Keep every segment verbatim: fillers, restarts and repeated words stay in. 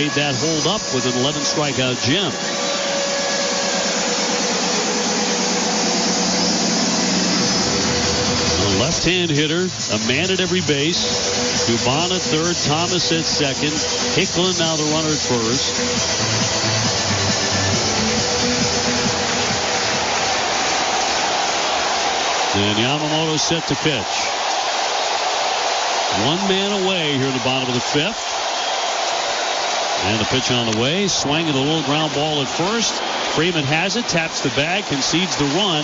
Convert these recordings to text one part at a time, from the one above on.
made that hold up with an eleven strikeout Jim. A left-hand hitter, a man at every base. Dubon at third, Thomas at second. Hicklin now the runner at first. And Yamamoto set to pitch. One man away here in the bottom of the fifth. And the pitch on the way. Swing and a little ground ball at first. Freeman has it, taps the bag, concedes the run.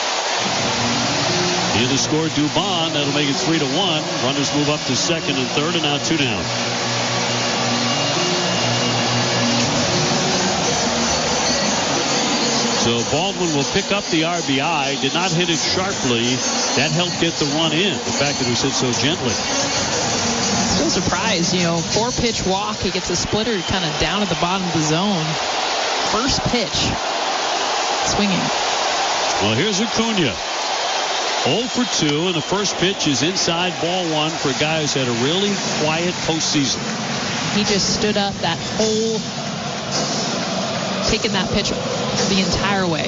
In to score Dubon. That'll make it three to one. Runners move up to second and third, and now two down. So Baldwin will pick up the R B I. Did not hit it sharply. That helped get the run in. The fact that it was hit so gently. So surprised, you know, four pitch walk. He gets a splitter kind of down at the bottom of the zone. First pitch. Swinging. Well, here's Acuna. oh for two, and the first pitch is inside ball one for a guy who's had a really quiet postseason. He just stood up that whole, taking that pitch the entire way.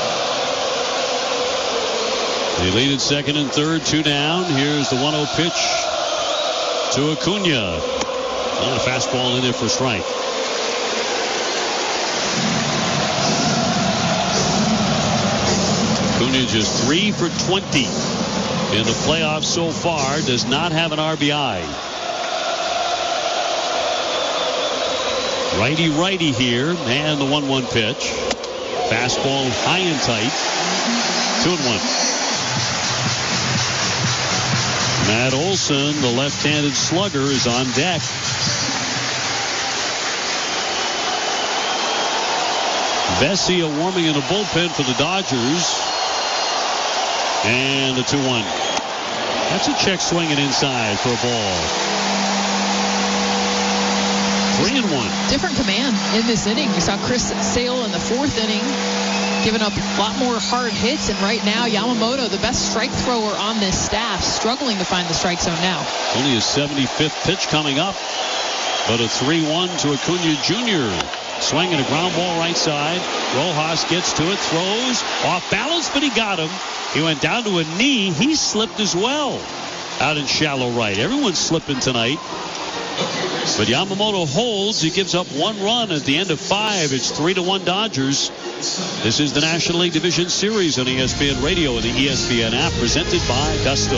They lead at second and third, two down. Here's the one oh pitch to Acuna. And a fastball in there for a strike. Acuna just three for twenty in the playoffs so far. Does not have an R B I. Righty-righty here. And the one one pitch. Fastball high and tight. Two and one. Matt Olson, the left-handed slugger, is on deck. Vesia warming in the bullpen for the Dodgers. And the two one. That's a check swinging inside for a ball. Three and one. Different command in this inning. We saw Chris Sale in the fourth inning giving up a lot more hard hits, and right now Yamamoto, the best strike thrower on this staff, struggling to find the strike zone now. Only his seventy-fifth pitch coming up, but a three one to Acuna Junior Swinging a ground ball right side. Rojas gets to it, throws off balance, but he got him. He went down to a knee. He slipped as well out in shallow right. Everyone's slipping tonight. But Yamamoto holds. He gives up one run at the end of five. It's three to one Dodgers. This is the National League Division Series on E S P N Radio and the E S P N app, presented by Gusto.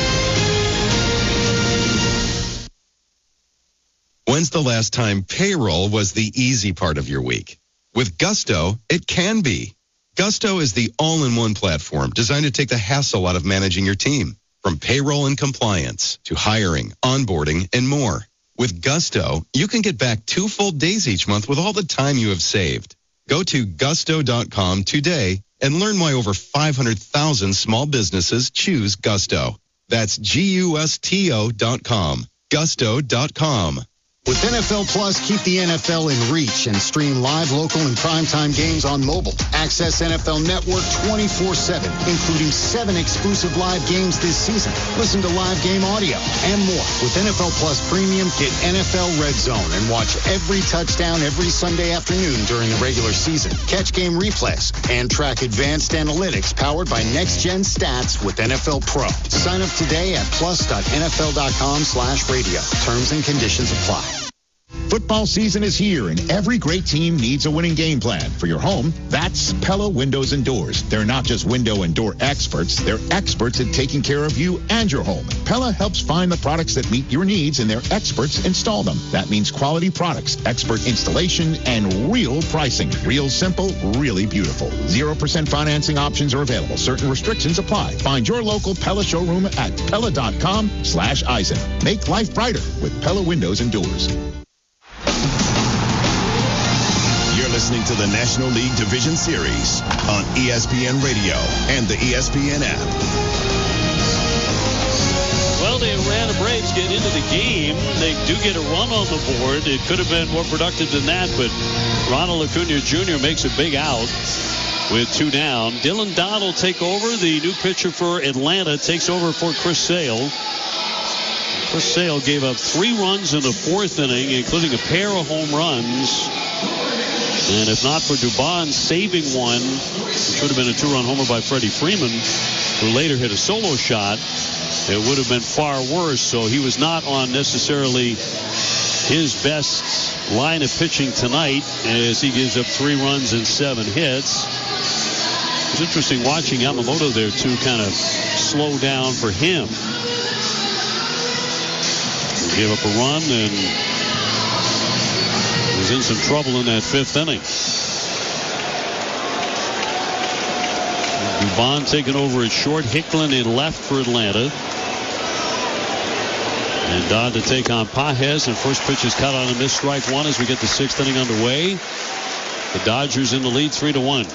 When's the last time payroll was the easy part of your week? With Gusto, it can be. Gusto is the all-in-one platform designed to take the hassle out of managing your team. From payroll and compliance to hiring, onboarding, and more. With Gusto, you can get back two full days each month with all the time you have saved. Go to gusto dot com today and learn why over five hundred thousand small businesses choose Gusto. That's G U S T O dot com. gusto dot com. With N F L Plus, keep the N F L in reach and stream live, local, and primetime games on mobile. Access N F L Network twenty-four seven, including seven exclusive live games this season. Listen to live game audio and more. With N F L Plus Premium, get N F L Red Zone and watch every touchdown every Sunday afternoon during the regular season. Catch game replays and track advanced analytics powered by Next Gen Stats with N F L Pro. Sign up today at plus dot N F L dot com slash radio. Terms and conditions apply. Football season is here, and every great team needs a winning game plan. For your home, that's Pella Windows and Doors. They're not just window and door experts. They're experts at taking care of you and your home. Pella helps find the products that meet your needs, and their experts install them. That means quality products, expert installation, and real pricing. Real simple, really beautiful. zero percent financing options are available. Certain restrictions apply. Find your local Pella showroom at Pella dot com slash Eisen. Make life brighter with Pella Windows and Doors. You're listening to the National League Division Series on E S P N Radio and the E S P N app. Well, the Atlanta Braves get into the game. They do get a run on the board. It could have been more productive than that, but Ronald Acuna Junior makes a big out with two down. Dylan Dodd will take over. The new pitcher for Atlanta takes over for Chris Sale. Chris Sale gave up three runs in the fourth inning, including a pair of home runs. And if not for Dubon saving one, which would have been a two-run homer by Freddie Freeman, who later hit a solo shot, it would have been far worse. So he was not on necessarily his best line of pitching tonight, as he gives up three runs and seven hits. It's interesting watching Yamamoto there, too, kind of slow down for him. He gave up a run and was in some trouble in that fifth inning. Dubon taking over at short. Hicklin in left for Atlanta. And Dodd to take on Pages. And first pitch is cut on a missed, strike one as we get the sixth inning underway. The Dodgers in the lead three to one.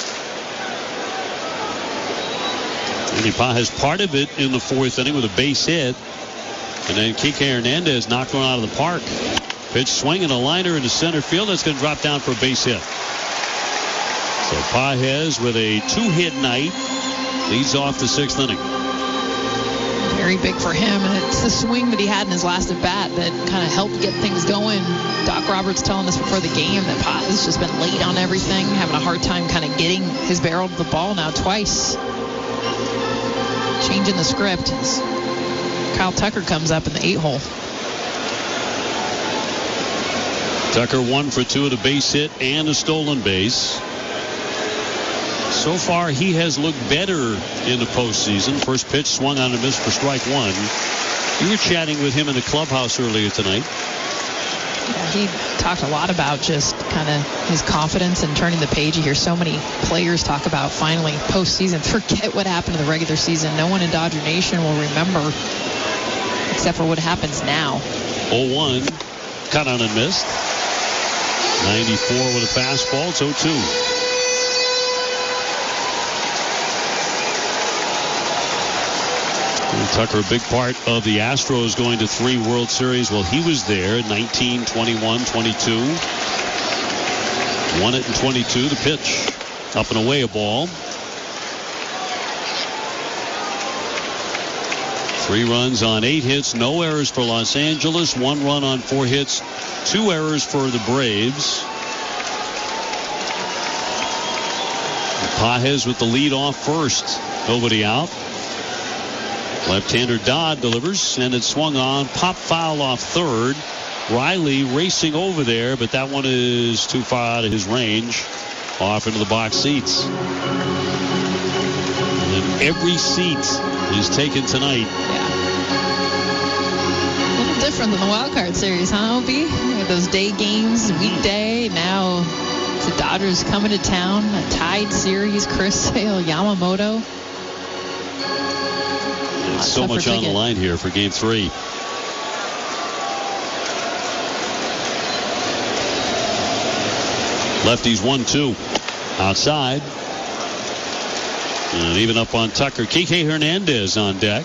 Andy Pages part of it in the fourth inning with a base hit. And then Kike Hernandez knocked one out of the park. Pitch swinging a liner into center field. That's going to drop down for a base hit. So Pages with a two-hit night leads off the sixth inning. Very big for him, and it's the swing that he had in his last at-bat that kind of helped get things going. Doc Roberts telling us before the game that Pages has just been late on everything, having a hard time kind of getting his barrel to the ball now twice. Changing the script. Kyle Tucker comes up in the eight hole. Tucker one for two at a base hit and a stolen base. So far, he has looked better in the postseason. First pitch swung on and missed for strike one. You were chatting with him in the clubhouse earlier tonight. Yeah, he talked a lot about just kind of his confidence and turning the page. You hear so many players talk about finally postseason. Forget what happened in the regular season. No one in Dodger Nation will remember except for what happens now. oh one, cut on and missed. ninety-four with a fastball. It's oh two. Tucker, a big part of the Astros going to three World Series. Well, he was there in nineteen, twenty-one, twenty-two. Won it in twenty-two. The pitch up and away, a ball. Three runs on eight hits, no errors for Los Angeles. One run on four hits, two errors for the Braves. Pages with the lead off first. Nobody out. Left-hander Dodd delivers, and it's swung on. Pop foul off third. Riley racing over there, but that one is too far out of his range. Off into the box seats. And every seat is taken tonight. Yeah. A little different than the wild card series, huh, O B? Those day games, weekday. Now the Dodgers coming to town. A tied series. Chris Sale, Yamamoto. So much on the line here for game three. Lefties one two. Outside. And even up on Tucker. Kike Hernandez on deck.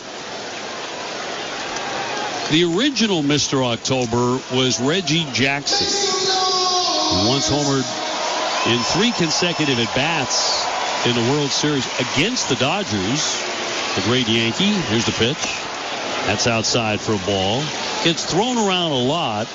The original Mister October was Reggie Jackson, who once homered in three consecutive at-bats in the World Series against the Dodgers. The great Yankee. Here's the pitch. That's outside for a ball. Gets thrown around a lot.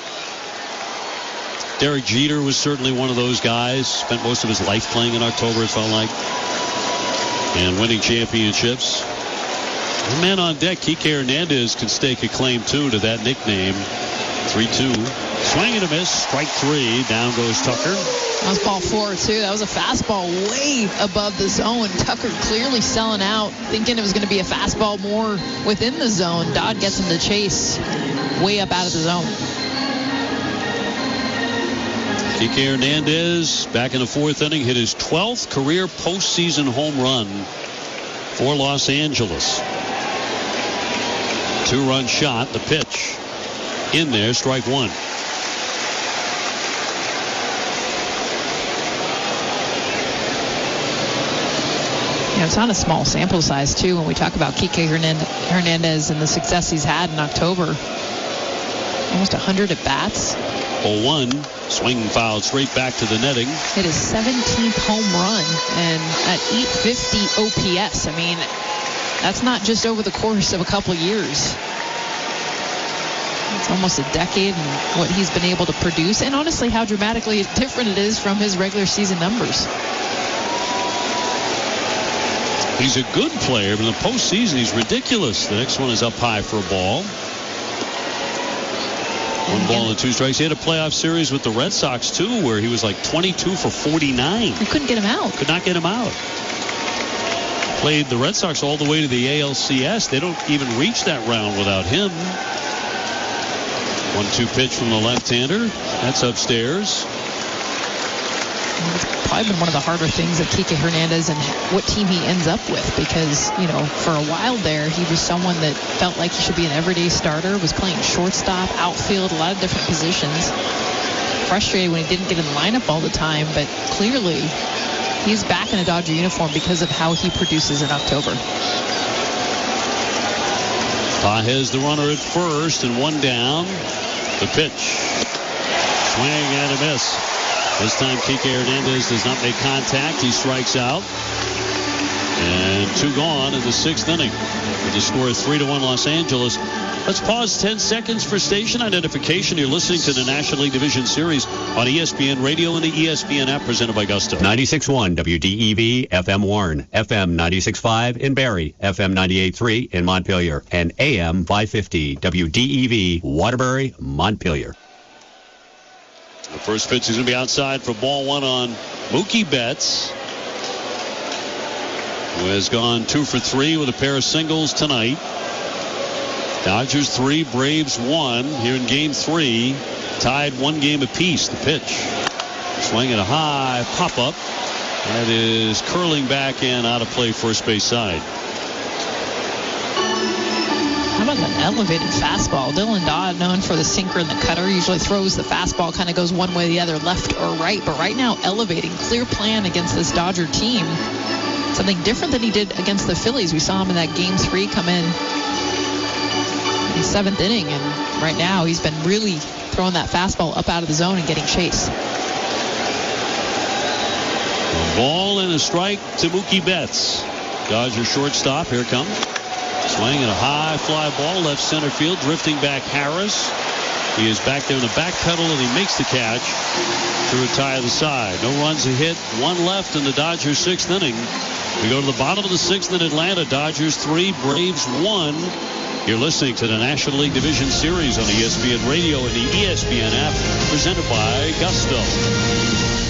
Derek Jeter was certainly one of those guys. Spent most of his life playing in October, it felt like. And winning championships. The man on deck, Kike Hernandez, can stake a claim, too, to that nickname. three two. Swing and a miss. Strike three. Down goes Tucker. That was ball four, too. That was a fastball way above the zone. Tucker clearly selling out, thinking it was going to be a fastball more within the zone. Dodd gets him to chase way up out of the zone. Kike Hernandez, back in the fourth inning, hit his twelfth career postseason home run for Los Angeles. Two-run shot. The pitch in there. Strike one. Yeah, it's not a small sample size, too, when we talk about Kike Hernandez and the success he's had in October. Almost one hundred at-bats. oh one. Swing fouled straight back to the netting. Hit his seventeenth home run and at eight fifty O P S. I mean, that's not just over the course of a couple years. It's almost a decade and what he's been able to produce, and honestly how dramatically different it is from his regular season numbers. He's a good player, but in the postseason he's ridiculous. The next one is up high for a ball. One ball and two strikes. He had a playoff series with the Red Sox, too, where he was like twenty-two for forty-nine. They couldn't get him out. Could not get him out. Played the Red Sox all the way to the A L C S. They don't even reach that round without him. one two pitch from the left-hander. That's upstairs. It's probably been one of the harder things of Kike Hernandez and what team he ends up with, because, you know, for a while there, he was someone that felt like he should be an everyday starter, was playing shortstop, outfield, a lot of different positions. Frustrated when he didn't get in the lineup all the time, but clearly he's back in a Dodger uniform because of how he produces in October. Pages the runner at first and one down. The pitch. Swing and a miss. This time Kike Hernandez does not make contact. He strikes out. And two gone in the sixth inning. With the score three to one Los Angeles. Let's pause ten seconds for station identification. You're listening to the National League Division Series on E S P N Radio and the E S P N app presented by Gusto. ninety-six point one W D E V, F M Warren, F M ninety-six point five in Barrie, F M ninety-eight point three in Montpelier, and A M five fifty W D E V, Waterbury, Montpelier. The first pitch is going to be outside for ball one on Mookie Betts, who has gone two for three with a pair of singles tonight. Dodgers three, Braves one here in game three. Tied one game apiece. The pitch. Swinging a high pop-up. That is curling back in out of play first base side. How about an elevated fastball? Dylan Dodd, known for the sinker and the cutter, usually throws the fastball, kind of goes one way or the other, left or right. But right now, elevating, clear plan against this Dodger team. Something different than he did against the Phillies. We saw him in that game three come in in the seventh inning, and right now he's been really throwing that fastball up out of the zone and getting chase. A ball and a strike to Mookie Betts. Dodger shortstop, here come. Swinging a high fly ball, left center field, drifting back Harris. He is back there in the back pedal, and he makes the catch to retire the side. No runs a hit, one left in the Dodgers sixth inning. We go to the bottom of the sixth in Atlanta. Dodgers three, Braves one. You're listening to the National League Division Series on E S P N Radio and the E S P N app, presented by Gusto.